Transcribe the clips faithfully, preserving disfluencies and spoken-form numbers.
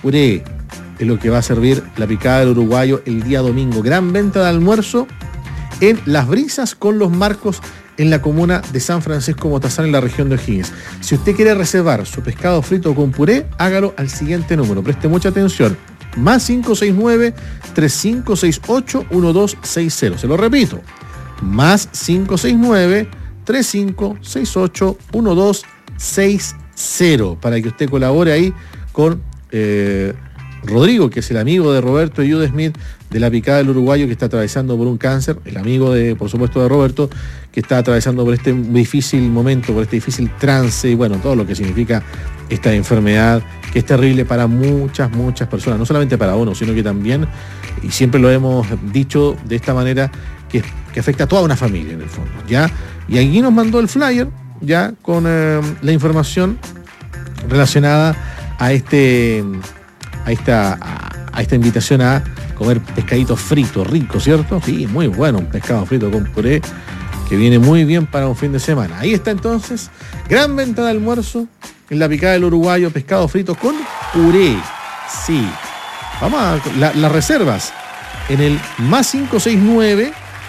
puré es lo que va a servir la picada del uruguayo el día domingo. Gran venta de almuerzo en Las Brisas con Los Marcos, en la comuna de San Francisco Motazán, en la región de O'Higgins. Si usted quiere reservar su pescado frito con puré, hágalo al siguiente número. Preste mucha atención. Más cinco seis nueve, tres cinco seis ocho, uno dos seis cero. Se lo repito. Más cinco seis nueve, tres cinco seis ocho, uno dos seis cero. Para que usted colabore ahí con eh, Rodrigo, que es el amigo de Roberto y Jude Smith, de la picada del uruguayo, que está atravesando por un cáncer, el amigo de, por supuesto, de Roberto, que está atravesando por este difícil momento, por este difícil trance, y bueno, todo lo que significa esta enfermedad, que es terrible para muchas, muchas personas, no solamente para uno, sino que también, y siempre lo hemos dicho de esta manera, que, que afecta a toda una familia en el fondo, ¿ya? Y aquí nos mandó el flyer, ya, con eh, la información relacionada a este, a esta, a, a esta invitación a comer pescadito frito, rico, ¿cierto? Sí, muy bueno, un pescado frito con puré que viene muy bien para un fin de semana. Ahí está entonces, gran venta de almuerzo en la picada del uruguayo, pescado frito con puré. Sí, vamos a la, las reservas en el más cinco seis nueve,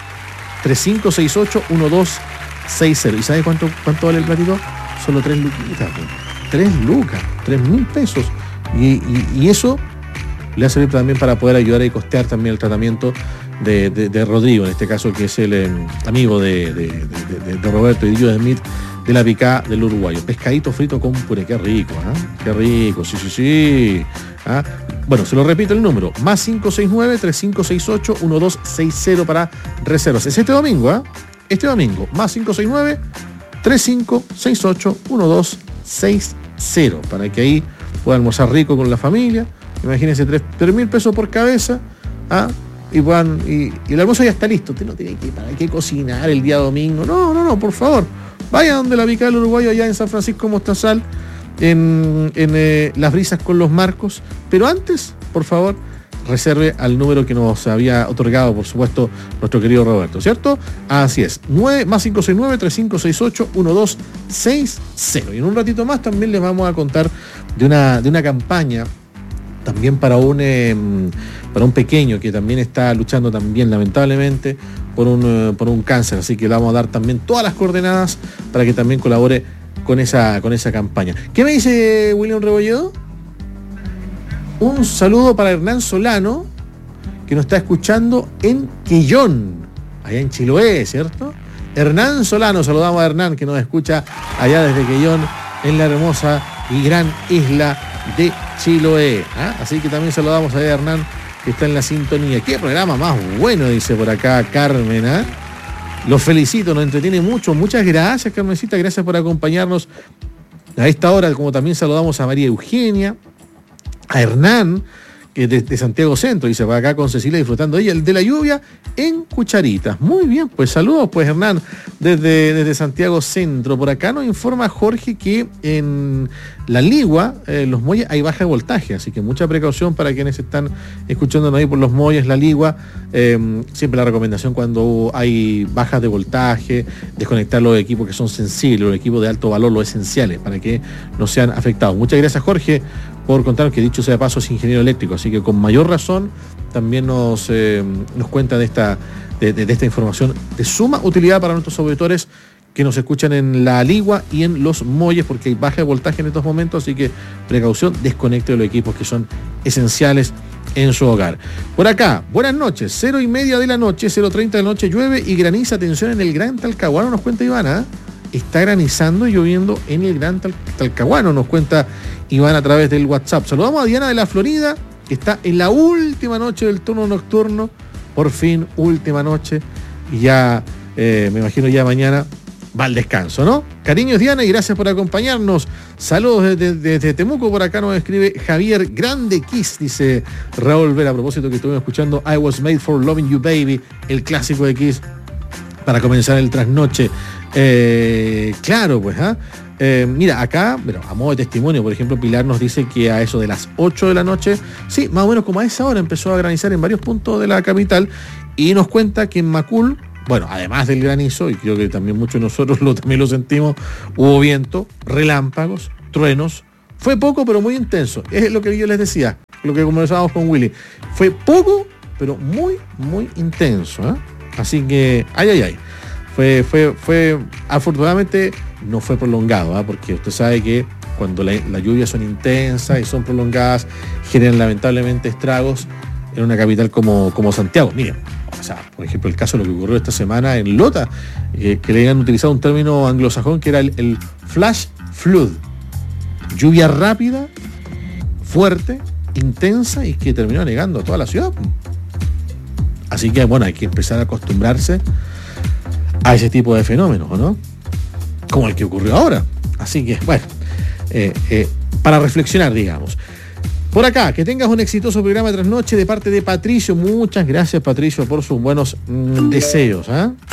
tres cinco seis ocho, uno dos seis cero. ¿Y sabe cuánto, cuánto vale el platito? Solo tres luquitas, tres lucas, tres mil pesos. Y, y, y eso le va a servir también para poder ayudar y costear también el tratamiento de, de, de Rodrigo, en este caso, que es el eh, amigo de, de, de, de Roberto y de Jude Smith, de la picada del uruguayo. Pescadito frito con puré, qué rico, ¿eh? Qué rico, sí, sí, sí. ¿Ah? Bueno, se lo repito el número, más cinco seis nueve, tres cinco seis ocho, uno dos seis cero para reservas. Es este domingo, ¿eh? Este domingo, más cinco seis nueve, tres cinco seis ocho, uno dos seis cero, para que ahí pueda almorzar rico con la familia. Imagínense, tres mil pesos por cabeza, ¿ah? y, puedan, y, y el almuerzo ya está listo. Usted no tiene que, para qué cocinar el día domingo. No, no, no, por favor. Vaya donde la picada del uruguayo, allá en San Francisco Mostazal, en, en eh, Las Brisas con Los Marcos. Pero antes, por favor, reserve al número que nos había otorgado, por supuesto, nuestro querido Roberto, ¿cierto? Así es, nueve, más cinco seis nueve, tres cinco seis ocho, uno dos seis cero. Y en un ratito más también les vamos a contar de una, de una campaña también para un, eh, para un pequeño que también está luchando también, lamentablemente, por un, uh, por un cáncer. Así que le vamos a dar también todas las coordenadas para que también colabore con esa, con esa campaña. ¿Qué me dice William Rebolledo? Un saludo para Hernán Solano, que nos está escuchando en Quillón, allá en Chiloé, ¿cierto? Hernán Solano, saludamos a Hernán, que nos escucha allá desde Quillón, en la hermosa y gran isla de Chiloé. ¿Ah? Así que también saludamos a Hernán, que está en la sintonía. Qué programa más bueno, dice por acá Carmen. ¿Ah? Los felicito, nos entretiene mucho. Muchas gracias, Carmencita, gracias por acompañarnos a esta hora. Como también saludamos a María Eugenia, a Hernán, que de, de Santiago Centro, dice por acá con Cecilia, disfrutando ella de la lluvia en cucharitas. Muy bien, pues saludos, pues Hernán, desde, desde Santiago Centro. Por acá nos informa Jorge que en La Ligua, eh, los muelles, hay baja de voltaje, así que mucha precaución para quienes están escuchándonos ahí por los muelles, La Ligua. Eh, siempre la recomendación cuando hay bajas de voltaje, desconectar los equipos que son sensibles, los equipos de alto valor, los esenciales, para que no sean afectados. Muchas gracias, Jorge, por contarnos, que dicho sea de paso es ingeniero eléctrico, así que con mayor razón también nos, eh, nos cuenta de esta, de, de, de esta información de suma utilidad para nuestros auditores que nos escuchan en La Ligua y en los muelles, porque hay baja de voltaje en estos momentos, así que precaución, desconecte de los equipos que son esenciales en su hogar. Por acá, buenas noches, cero y media de la noche, cero treinta de la noche, llueve y graniza, atención en el Gran Talcahuano, nos cuenta Ivana, ¿eh? Está granizando y lloviendo en el Gran Tal- Talcahuano, nos cuenta Iván a través del WhatsApp. Saludamos a Diana de la Florida, que está en la última noche del turno nocturno, por fin, última noche, y ya, eh, me imagino ya mañana va al descanso, ¿no? Cariños, Diana, y gracias por acompañarnos. Saludos desde, desde Temuco, por acá nos escribe Javier Grande Kiss, dice Raúl Vera, a propósito que estuvimos escuchando I Was Made for Loving You Baby, el clásico de Kiss, para comenzar el trasnoche. Eh, claro, pues, ¿ah? Eh, mira, acá, bueno, a modo de testimonio, por ejemplo, Pilar nos dice que a eso de las ocho de la noche, sí, más o menos como a esa hora empezó a granizar en varios puntos de la capital, y nos cuenta que en Macul, bueno, además del granizo, y creo que también muchos de nosotros lo, también lo sentimos, hubo viento, relámpagos, truenos, fue poco pero muy intenso, es lo que yo les decía, lo que conversábamos con Willy. Fue poco, pero muy, muy intenso, ¿eh? Así que, ay, ay, ay. Fue, fue, fue, afortunadamente no fue prolongado, ¿eh? Porque usted sabe que cuando las la lluvias son intensas y son prolongadas, generan lamentablemente estragos en una capital como, como Santiago. Miren, o sea, por ejemplo, el caso de lo que ocurrió esta semana en Lota, eh, que le habían utilizado un término anglosajón que era el, el flash flood. Lluvia rápida, fuerte, intensa y que terminó anegando a toda la ciudad. Así que, bueno, hay que empezar a acostumbrarse a ese tipo de fenómenos, ¿no? Como el que ocurrió ahora. Así que, bueno, eh, eh, para reflexionar, digamos. Por acá, que tengas un exitoso programa de trasnoche de parte de Patricio. Muchas gracias, Patricio, por sus buenos mm, deseos.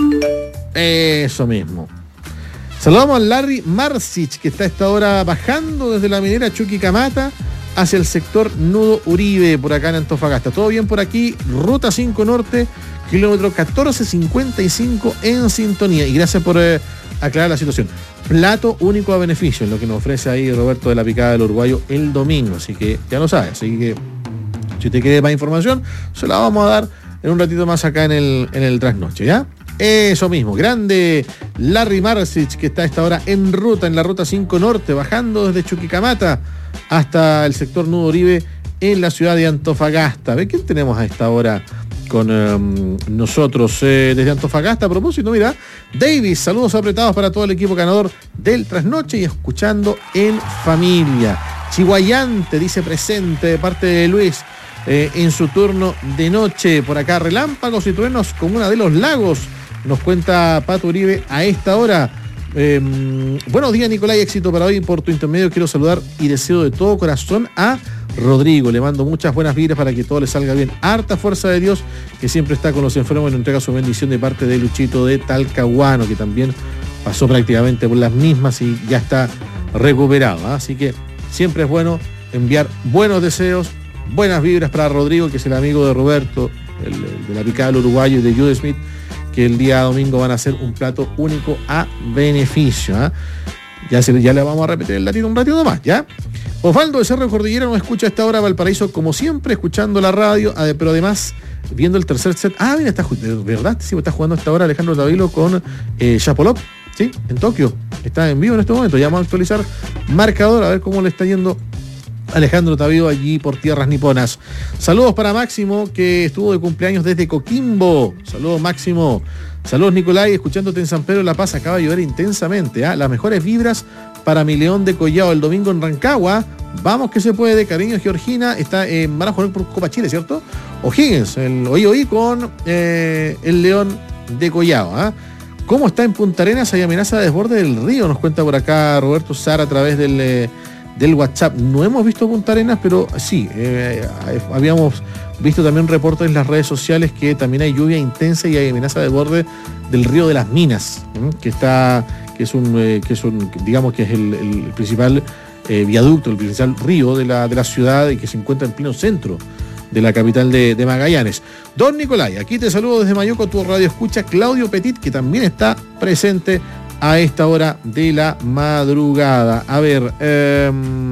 ¿eh? Eso mismo. Saludamos a Larry Marcich, que está a esta hora bajando desde la minera Chuquicamata hacia el sector Nudo Uribe, por acá en Antofagasta. ¿Todo bien por aquí? Ruta cinco Norte, kilómetro catorce cincuenta y cinco en sintonía. Y gracias por eh, aclarar la situación. Plato único a beneficio, en lo que nos ofrece ahí Roberto de la Picada del Uruguayo el domingo. Así que ya lo sabes. Así que si usted quiere más información, se la vamos a dar en un ratito más acá en el, en el trasnoche, ¿ya? Eso mismo, grande Larry Marcich, que está a esta hora en ruta, en la ruta cinco Norte, bajando desde Chuquicamata hasta el sector Nudo Uribe en la ciudad de Antofagasta. ¿Ve quién tenemos a esta hora con um, nosotros eh, desde Antofagasta? A propósito, mira, Davis, saludos apretados para todo el equipo ganador del trasnoche y escuchando en familia. Chihuayante dice presente de parte de Luis eh, en su turno de noche. Por acá, relámpagos y truenos, comuna de Los Lagos, nos cuenta Pato Uribe a esta hora. Eh, buenos días, Nicolás, éxito para hoy. Por tu intermedio quiero saludar y deseo de todo corazón a Rodrigo. Le mando muchas buenas vibras para que todo le salga bien. Harta fuerza de Dios, que siempre está con los enfermos y nos entrega su bendición de parte de Luchito de Talcahuano, que también pasó prácticamente por las mismas y ya está recuperado, ¿eh? Así que siempre es bueno enviar buenos deseos, buenas vibras para Rodrigo, que es el amigo de Roberto, el, el de la Picada del Uruguayo, y de Jude Smith, que el día domingo van a hacer un plato único a beneficio, ¿eh? Ya, se, ya le vamos a repetir el latino un ratito más, ¿ya? Osvaldo de Cerro Cordillera nos escucha a esta hora, Valparaíso, como siempre, escuchando la radio, pero además viendo el tercer set. Ah, mira, está, ¿verdad? Sí, está jugando a esta hora Alejandro Tavilo con eh, Chapolop, ¿sí? En Tokio. Está en vivo en este momento. Ya vamos a actualizar marcador, a ver cómo le está yendo Alejandro Tavilo allí por tierras niponas. Saludos para Máximo, que estuvo de cumpleaños desde Coquimbo. Saludos, Máximo. Saludos, Nicolai, escuchándote en San Pedro de la Paz. Acaba de llover intensamente, ¿eh? Las mejores vibras para mi León de Collao el domingo en Rancagua. Vamos que se puede. Cariño, Georgina. Está en van a jugar por Copa Chile, ¿cierto? O'Higgins, el oí oí con eh, el León de Collao, ¿eh? ¿Cómo está en Punta Arenas? Hay amenaza de desborde del río, nos cuenta por acá Roberto Sara a través del, eh, del WhatsApp. No hemos visto Punta Arenas, pero sí, eh, habíamos visto también reportes en las redes sociales que también hay lluvia intensa y hay amenaza de desborde del río de las Minas, ¿eh? que está, que es un, eh, que es un, digamos que es el, el principal eh, viaducto, el principal río de la, de la ciudad y que se encuentra en pleno centro de la capital de, de Magallanes. Don Nicolai, aquí te saludo desde Mayuco, tu radio escucha Claudio Petit, que también está presente a esta hora de la madrugada. A ver, eh,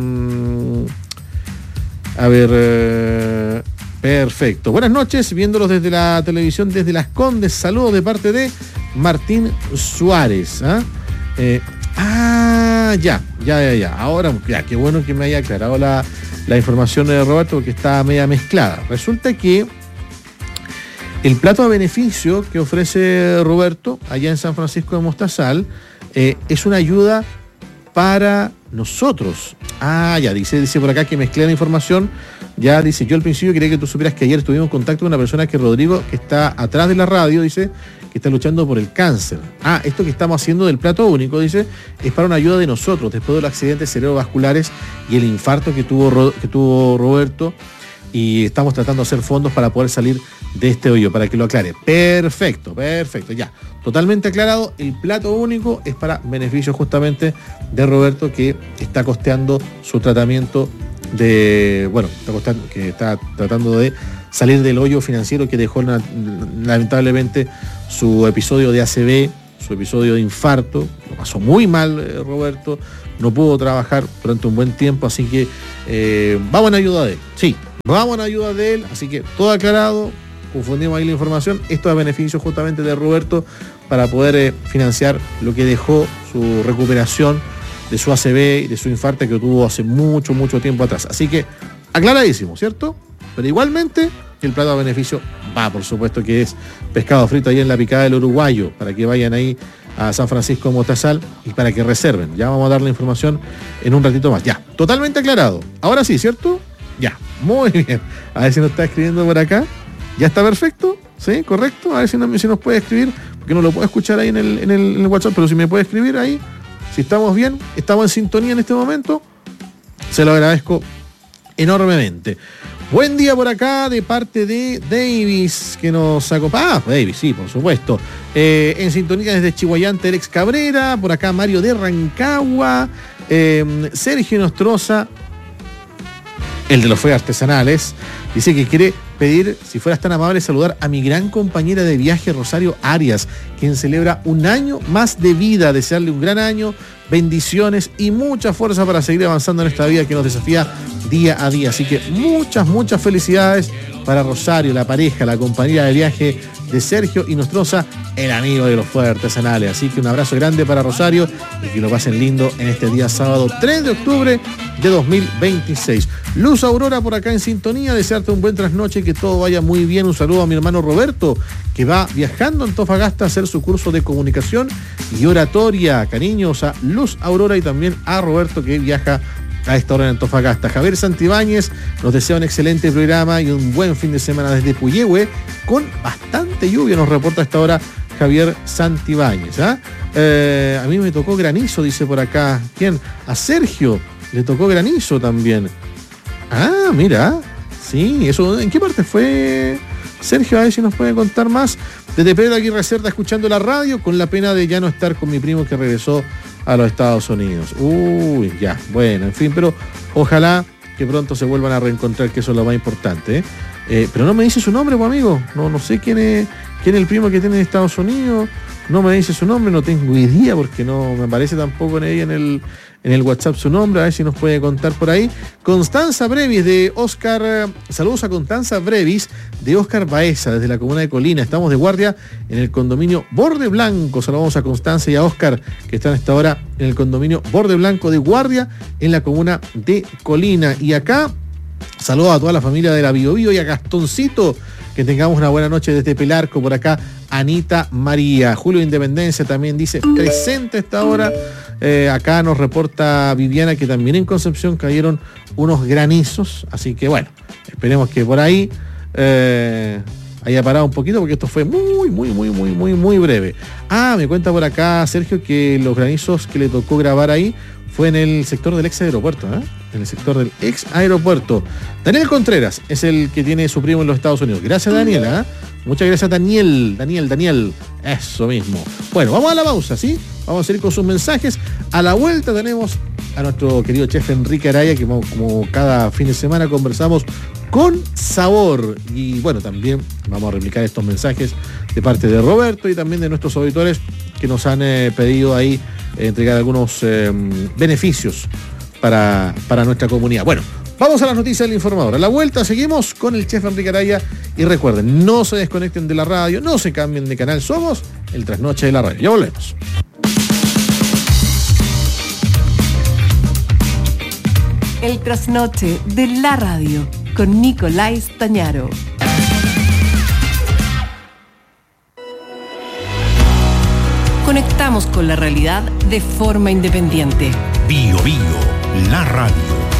a ver, eh, perfecto. Buenas noches, viéndolos desde la televisión, desde Las Condes. Saludos de parte de Martín Suárez. ¿eh? Eh, ah, ya, ya, ya, ya. Ahora, ya, qué bueno que me haya aclarado la... la información de Roberto, porque está media mezclada. Resulta que el plato a beneficio que ofrece Roberto allá en San Francisco de Mostazal eh, es una ayuda para nosotros. Ah, ya, dice, dice por acá que mezclé la información. Ya dice, yo al principio quería que tú supieras que ayer estuvimos en contacto con una persona que Rodrigo, que está atrás de la radio, dice, que está luchando por el cáncer. Ah, esto que estamos haciendo del plato único, dice, es para una ayuda de nosotros, después de los accidentes cerebrovasculares y el infarto que tuvo, que tuvo Roberto, y estamos tratando de hacer fondos para poder salir de este hoyo, para que lo aclare. Perfecto, perfecto, ya. Totalmente aclarado, el plato único es para beneficio justamente de Roberto, que está costeando su tratamiento de, bueno, está costando, que está tratando de salir del hoyo financiero que dejó lamentablemente su episodio de A C V, su episodio de infarto. Lo pasó muy mal eh, Roberto, no pudo trabajar durante un buen tiempo, así que eh, vamos en ayuda de él. Sí, vamos en ayuda de él, así que todo aclarado, confundimos ahí la información, esto es a beneficio justamente de Roberto para poder eh, financiar lo que dejó su recuperación de su A C V y de su infarto que tuvo hace mucho, mucho tiempo atrás. Así que aclaradísimo, ¿cierto? Pero igualmente el plato a beneficio va, por supuesto, que es pescado frito ahí en la Picada del Uruguayo, para que vayan ahí a San Francisco Mostazal y para que reserven. Ya vamos a dar la información en un ratito más. Ya, totalmente aclarado. Ahora sí, ¿cierto? Ya, muy bien. A ver si nos está escribiendo por acá. ¿Ya está perfecto? ¿Sí? ¿Correcto? A ver si, no, si nos puede escribir, porque no lo puedo escuchar ahí en el, en, el, en el WhatsApp, pero si me puede escribir ahí, si estamos bien, estamos en sintonía en este momento, se lo agradezco enormemente. Buen día por acá de parte de Davis, que nos acompaña. Ah, Davis, sí, por supuesto. Eh, en sintonía desde Chihuayante, Alex Cabrera. Por acá Mario de Rancagua. Eh, Sergio Nostroza, el de los fuegos artesanales, dice que quiere pedir, si fueras tan amable, saludar a mi gran compañera de viaje, Rosario Arias, quien celebra un año más de vida. Desearle un gran año, bendiciones y mucha fuerza para seguir avanzando en esta vida que nos desafía día a día. Así que muchas, muchas felicidades para Rosario, la pareja, la compañera de viaje de Sergio y Nostroza, el amigo de los fuegos artesanales. Así que un abrazo grande para Rosario y que lo pasen lindo en este día sábado tres de octubre de dos mil veintiséis. Luz Aurora por acá en sintonía, desearte un buen trasnoche, que todo vaya muy bien. Un saludo a mi hermano Roberto, que va viajando a Antofagasta a hacer su curso de comunicación y oratoria. Cariños a Luz Aurora y también a Roberto, que viaja a esta hora en Antofagasta. Javier Santibáñez nos desea un excelente programa y un buen fin de semana desde Puyehue, con bastante lluvia, nos reporta a esta hora Javier Santibáñez. ¿eh? Eh, a mí me tocó granizo, dice por acá. ¿Quién? A Sergio le tocó granizo también. Ah, mira. Sí, eso. ¿En qué parte fue, Sergio? A ver si nos puede contar más. Desde Pedro Aguirre Cerda, escuchando la radio, con la pena de ya no estar con mi primo que regresó a los Estados Unidos. Uy, ya, bueno, en fin, pero ojalá que pronto se vuelvan a reencontrar, que eso es lo más importante. ¿eh? Eh, pero no me dice su nombre, pues, amigo. No, no sé quién es, quién es el primo que tiene en Estados Unidos. No me dice su nombre, no tengo idea, porque no me aparece tampoco en, ahí en, el, en el WhatsApp su nombre. A ver si nos puede contar por ahí. Constanza Brevis de Oscar. Saludos a Constanza Brevis de Oscar Baeza, desde la comuna de Colina. Estamos de guardia en el condominio Borde Blanco. Saludamos a Constanza y a Oscar, que están a esta hora en el condominio Borde Blanco de guardia en la comuna de Colina. Y acá, saludos a toda la familia de la Bio Bio y a Gastoncito. Que tengamos una buena noche desde Pelarco. Por acá, Anita María. Julio Independencia también dice presente a esta hora. Eh, acá nos reporta Viviana que también en Concepción cayeron unos granizos. Así que bueno, esperemos que por ahí eh, haya parado un poquito, porque esto fue muy, muy, muy, muy, muy, muy breve. Ah, me cuenta por acá Sergio que los granizos que le tocó grabar ahí fue en el sector del ex aeropuerto, ¿eh? En el sector del ex aeropuerto. Daniel Contreras es el que tiene su primo en los Estados Unidos. Gracias, Daniela. ¿eh? Muchas gracias, Daniel. Daniel, Daniel. Eso mismo. Bueno, vamos a la pausa, ¿sí? Vamos a seguir con sus mensajes. A la vuelta tenemos a nuestro querido chef Enrique Araya, que como, como cada fin de semana conversamos con sabor. Y bueno, también vamos a replicar estos mensajes de parte de Roberto y también de nuestros auditores que nos han eh, pedido ahí eh, entregar algunos eh, beneficios para, para nuestra comunidad. Bueno, vamos a las noticias del informador. A la vuelta seguimos con el chef Enrique Araya. Y recuerden, no se desconecten de la radio, no se cambien de canal. Somos el Trasnoche de la Radio. Ya volvemos. El Trasnoche de la Radio con Nicolás Tañaro. Conectamos con la realidad de forma independiente. Bio Bio, la radio.